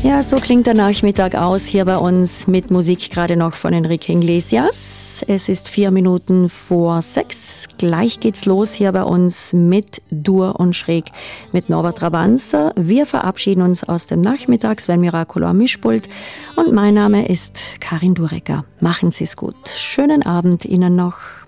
Ja, so klingt der Nachmittag aus hier bei uns mit Musik gerade noch von Enrique Iglesias. Es ist 4 Minuten vor 6. Gleich geht's los hier bei uns mit Dur und Schräg mit Norbert Rabanzer. Wir verabschieden uns aus dem Nachmittag, Sven Miraculo am Mischpult. Und mein Name ist Karin Durecker. Machen Sie's gut. Schönen Abend Ihnen noch.